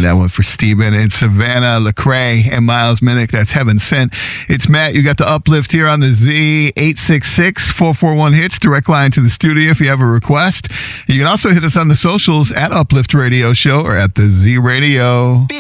that one for Steven. It's Savannah Lecrae and Miles Minnick. That's Heaven Sent. It's Matt. You got the uplift here on the Z 866-441-HITS, direct line to the studio if you have a request. You can also hit us on the socials at Uplift Radio Show or at the Z Radio.